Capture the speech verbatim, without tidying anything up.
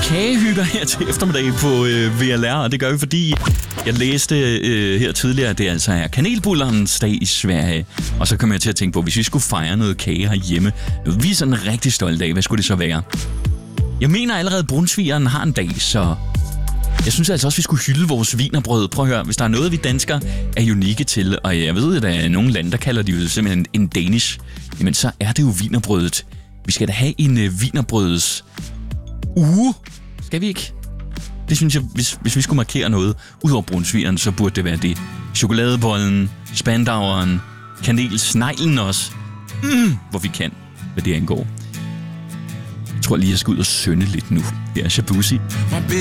kagehygger her til eftermiddag på øh, V L R, og det gør vi, fordi jeg læste øh, her tidligere, at det altså er kanelbullerens dag i Sverige. Og så kom jeg til at tænke på, hvis vi skulle fejre noget kage herhjemme, noget vi er sådan rigtig stolte af, hvad skulle det så være? Jeg mener allerede, at brunsvigeren har en dag, så jeg synes altså også, at vi skulle hylde vores wienerbrød. Prøv at høre, hvis der er noget, vi danskere er unikke til, og jeg ved, at der er nogle lande, der kalder de jo simpelthen en danish, jamen så er det jo wienerbrødet. Vi skal da have en uh, wienerbrødets uge. Skal vi ikke? Det synes jeg, hvis, hvis vi skulle markere noget ud over brunsvigeren, så burde det være det. Chokoladebollen, spandaueren, kanelsneglen også. Mm, hvor vi kan, hvad det angår. Jeg tror lige, jeg skal ud og synde lidt nu. Det er Shabuzi.